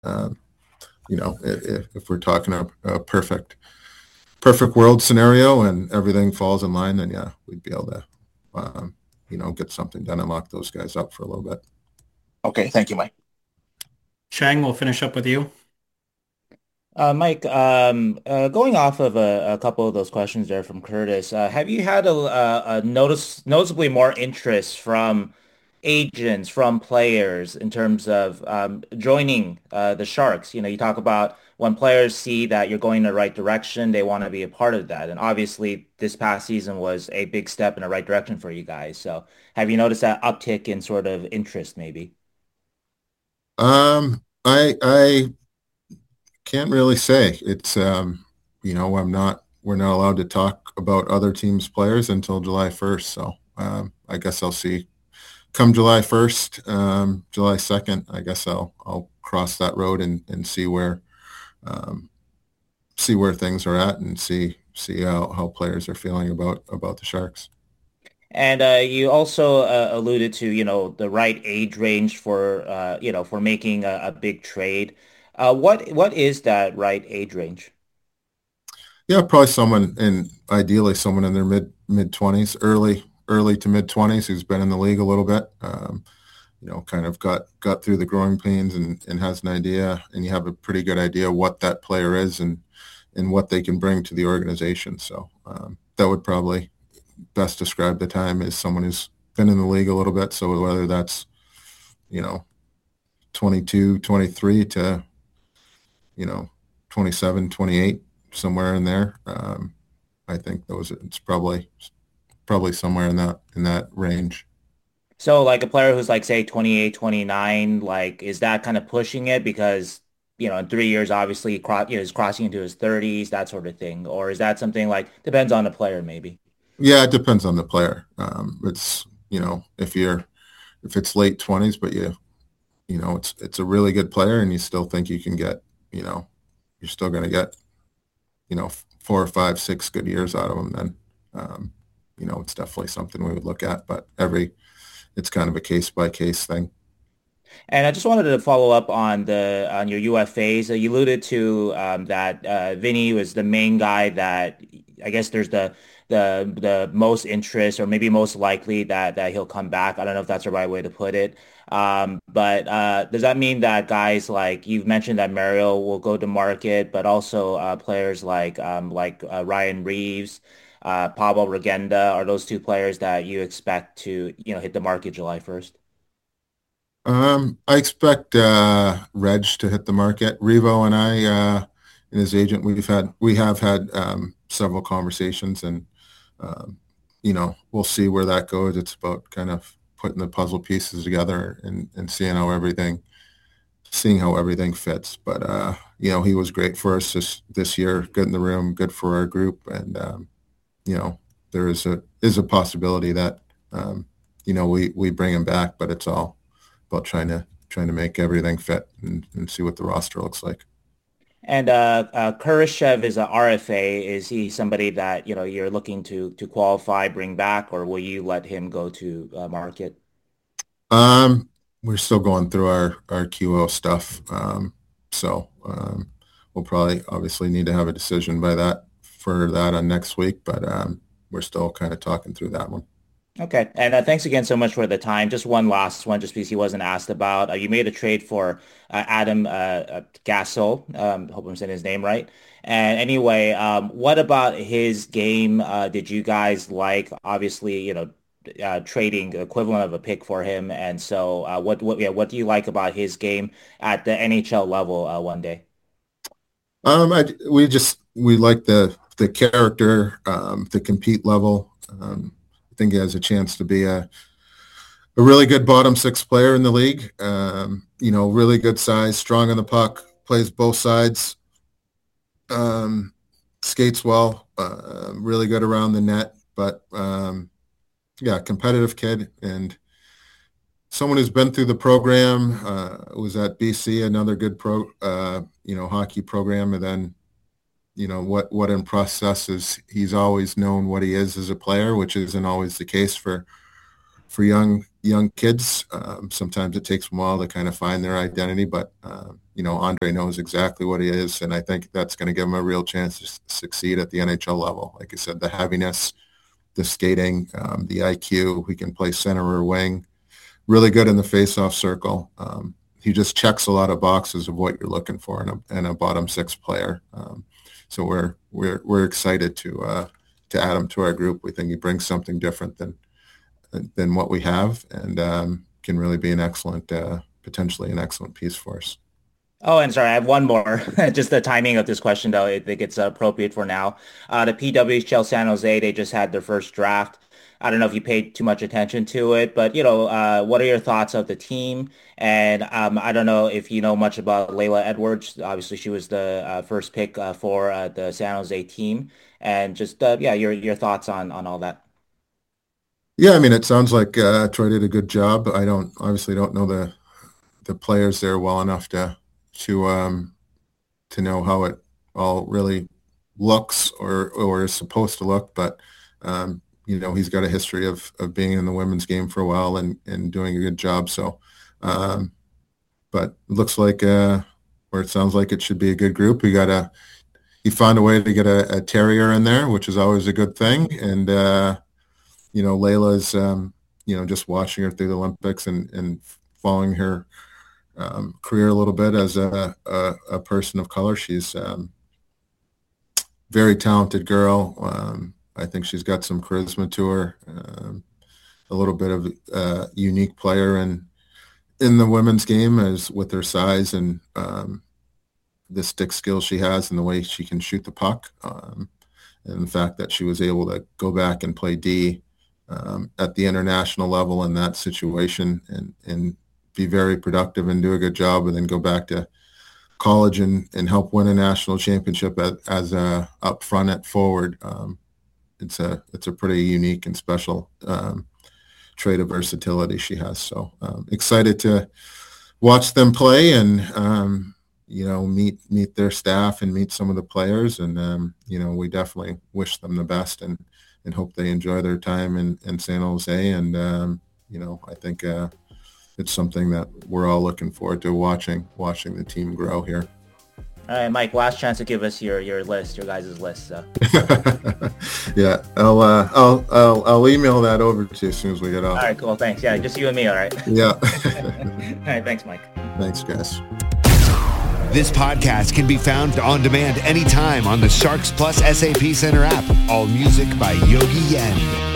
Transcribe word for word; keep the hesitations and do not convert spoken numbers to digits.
Um, you know, if, if we're talking a, a perfect perfect world scenario and everything falls in line, then yeah, we'd be able to, um, you know, get something done and lock those guys up for a little bit. Okay, thank you, Mike. Chang, we'll finish up with you. Uh, Mike, um, uh, going off of a, a couple of those questions there from Curtis, uh, have you had a, a, a notice noticeably more interest from agents, from players in terms of um, joining uh, the Sharks? You know, you talk about when players see that you're going in the right direction, they want to be a part of that. And obviously, this past season was a big step in the right direction for you guys. So, have you noticed that uptick in sort of interest, maybe? Um, I I can't really say. It's um, you know, I'm not. We're not allowed to talk about other teams' players until July first. So um, I guess I'll see. Come July first, um, July second. I guess I'll I'll cross that road and, and see where um, see where things are at and see see how, how players are feeling about about the Sharks. And uh, you also uh, alluded to, you know, the right age range for, uh, you know, for making a, a big trade. Uh, what what is that right age range? Yeah, probably someone in ideally someone in their mid mid twenties, early early to mid twenties who's been in the league a little bit. Um, you know, kind of got got through the growing pains and, and has an idea, and you have a pretty good idea what that player is and and what they can bring to the organization. So um, that would probably best describe the time as someone who's been in the league a little bit. So whether that's you know twenty-two, twenty-three to you know twenty-seven, twenty-eight, somewhere in there. Um, I think those it's probably probably somewhere in that in that range. So like a player who's like, say, twenty eight, twenty nine, like, is that kind of pushing it because, you know, in three years, obviously, cro you know, he's crossing into his thirties, that sort of thing? Or is that something like, depends on the player, maybe? Yeah, it depends on the player. Um, it's you know if you're if it's late twenties, but you you know it's it's a really good player, and you still think you can get you know you're still going to get you know four or five, six good years out of them. Then um, you know it's definitely something we would look at. But every it's kind of a case by case thing. And I just wanted to follow up on the on your U F As. Uh, you alluded to um, that uh, Vinny was the main guy that I guess there's the the the most interest or maybe most likely that that he'll come back. I don't know if that's the right way to put it. Um, but uh, does that mean that guys like you've mentioned that Mario will go to market, but also uh, players like um, like uh, Ryan Reeves, uh, Pablo Regenda, are those two players that you expect to you know hit the market July first? Um, I expect uh, Reg to hit the market. Revo and I uh, and his agent, we've had we have had um, several conversations, and um, you know we'll see where that goes. It's about kind of putting the puzzle pieces together and, and seeing how everything seeing how everything fits. But uh, you know he was great for us this this year. Good in the room, good for our group, and um, you know there is a is a possibility that um, you know we we bring him back, but it's all about trying to trying to make everything fit and, and see what the roster looks like. And uh, uh, Kurashev is a R F A. Is he somebody that, you know, you're looking to to qualify, bring back, or will you let him go to uh, market? Um, we're still going through our our Q O stuff, um, so um, we'll probably obviously need to have a decision by that for that on next week, but um, we're still kind of talking through that one. Okay. And uh, thanks again so much for the time. Just one last one, just because he wasn't asked about. Uh, you made a trade for uh, Adam uh, uh, Gasol. Um, hope I'm saying his name right. And anyway, um, what about his game? Uh, did you guys like? Obviously, you know, uh, trading the equivalent of a pick for him. And so, uh, what what yeah, what do you like about his game at the N H L level uh, one day? Um, I, we just we like the the character, um, the compete level. Um, I think he has a chance to be a a really good bottom six player in the league. Um, you know, really good size, strong on the puck, plays both sides, um, skates well, uh, really good around the net. But um, yeah, competitive kid and someone who's been through the program. Uh, was at B C, another good pro, uh, you know, hockey program, and then you know what what in process is he's always known what he is as a player, which isn't always the case for for young young kids, um, sometimes it takes them a while to kind of find their identity. But uh, you know, Andre knows exactly what he is, and I think that's going to give him a real chance to s- succeed at the N H L level. Like I said, the heaviness, the skating, um, the I Q. He can play center or wing. Really good in the face-off circle. Um, he just checks a lot of boxes of what you're looking for in a, in a bottom six player. Um, so we're we're we're excited to uh, to add him to our group. We think he brings something different than than what we have, and um, can really be an excellent, uh, potentially an excellent piece for us. Oh, and sorry, I have one more. Just the timing of this question, though, I think it's appropriate for now. Uh, the P W H L San Jose, they just had their first draft. I don't know if you paid too much attention to it, but you know, uh, what are your thoughts of the team? And um, I don't know if you know much about Layla Edwards. Obviously, she was the uh, first pick uh, for uh, the San Jose team, and just uh, yeah, your your thoughts on on all that. Yeah, I mean, it sounds like uh, Troy did a good job. I don't obviously don't know the the players there well enough to to um, to know how it all really looks or or is supposed to look, but um, you know, he's got a history of of being in the women's game for a while and and doing a good job. So, um, but it looks like uh, or it sounds like it should be a good group. We got a he found a way to get a, a terrier in there, which is always a good thing, and. Uh, You know, Layla's, um, you know, just watching her through the Olympics and, and following her um, career a little bit as a, a, a person of color. She's um, very talented girl. Um, I think she's got some charisma to her, um, a little bit of a unique player in, in the women's game as with her size and um, the stick skills she has and the way she can shoot the puck. Um, and the fact that she was able to go back and play D Um, at the international level in that situation and, and be very productive and do a good job and then go back to college and, and help win a national championship as, as a up front at forward. Um, it's a it's a pretty unique and special um, trait of versatility she has. So um, excited to watch them play and um, you know meet meet their staff and meet some of the players and um, you know we definitely wish them the best and and hope they enjoy their time in, in San Jose. And, um, you know, I think uh, it's something that we're all looking forward to watching, watching the team grow here. All right, Mike, last chance to give us your, your list, your guys' list. So. yeah, I'll, uh, I'll, I'll, I'll email that over to you as soon as we get off. All right, cool. Thanks. Yeah, just you and me. All right. Yeah. All right. Thanks, Mike. Thanks, guys. This podcast can be found on demand anytime on the Sharks Plus S A P Center app. All music by Yogi Yen.